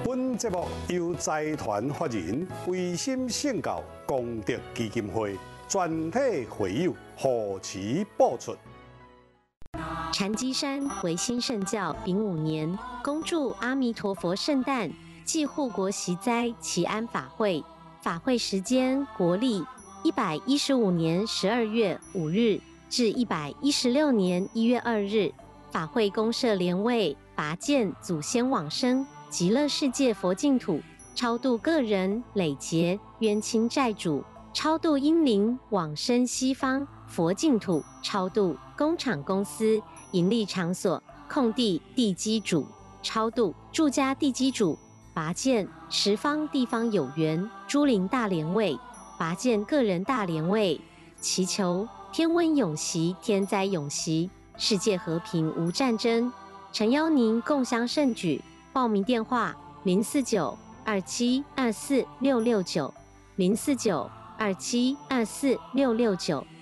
本节目由财团法人维心圣教功德基金会全体会友护持播出。 禅机山维新圣教丙午年，恭祝阿弥陀佛圣诞暨护国息灾祈安法会。法会时间国历115年12月5日至116年1月2日。法会公设莲位，拔剑祖先往生极乐世界佛净土，超度个人累劫冤亲债主，超度阴灵往生西方佛净土，超度工厂公司盈利场所空地地基主，超度住家地基主，拔剑十方地方有缘诸灵大莲位，拔剑个人大莲位，祈求天温永息，天灾永息，世界和平无战争。诚邀您共襄盛举。报名电话：049-2724-669，049-2724-669。